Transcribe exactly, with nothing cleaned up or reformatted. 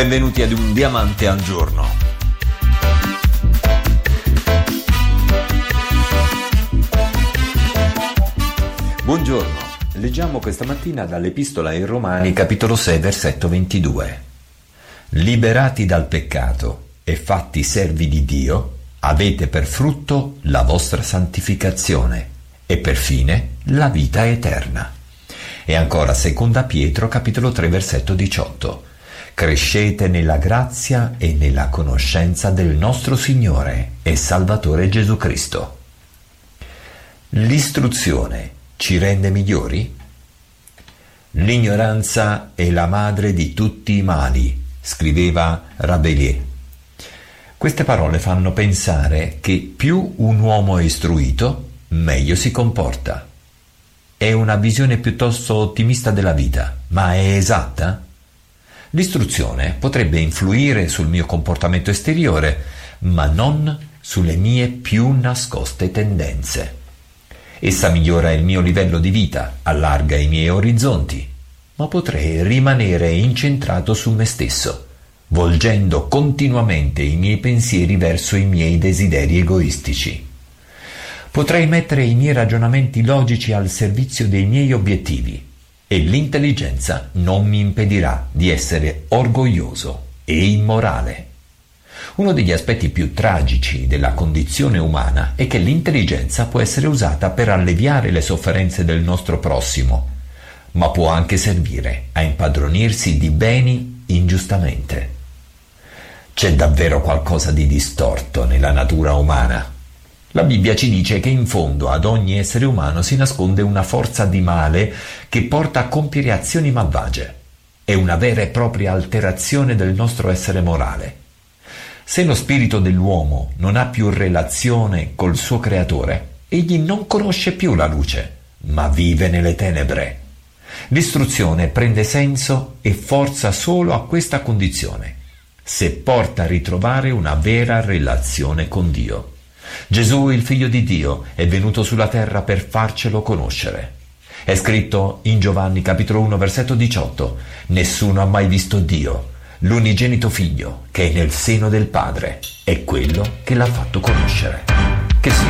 Benvenuti ad Un Diamante al Giorno. Buongiorno, leggiamo questa mattina dall'Epistola ai Romani, capitolo sei, versetto ventidue. Liberati dal peccato e fatti servi di Dio, avete per frutto la vostra santificazione e per fine la vita eterna. E ancora seconda Pietro, capitolo tre, versetto diciotto. Crescete nella grazia e nella conoscenza del nostro Signore e Salvatore Gesù Cristo. L'istruzione ci rende migliori? L'ignoranza è la madre di tutti i mali, scriveva Rabelais. Queste parole fanno pensare che più un uomo è istruito, meglio si comporta. È una visione piuttosto ottimista della vita, ma è esatta? L'istruzione potrebbe influire sul mio comportamento esteriore, ma non sulle mie più nascoste tendenze. Essa migliora il mio livello di vita, allarga i miei orizzonti, ma potrei rimanere incentrato su me stesso, volgendo continuamente i miei pensieri verso i miei desideri egoistici. Potrei mettere i miei ragionamenti logici al servizio dei miei obiettivi e l'intelligenza non mi impedirà di essere orgoglioso e immorale. Uno degli aspetti più tragici della condizione umana è che l'intelligenza può essere usata per alleviare le sofferenze del nostro prossimo, ma può anche servire a impadronirsi di beni ingiustamente. C'è davvero qualcosa di distorto nella natura umana. La Bibbia ci dice che in fondo ad ogni essere umano si nasconde una forza di male che porta a compiere azioni malvagie. È una vera e propria alterazione del nostro essere morale. Se lo spirito dell'uomo non ha più relazione col suo creatore, egli non conosce più la luce, ma vive nelle tenebre. L'istruzione prende senso e forza solo a questa condizione, se porta a ritrovare una vera relazione con Dio. Gesù, il Figlio di Dio, è venuto sulla terra per farcelo conoscere. È scritto in Giovanni capitolo uno versetto diciotto: nessuno ha mai visto Dio, l'unigenito Figlio che è nel seno del Padre è quello che l'ha fatto conoscere. Che sia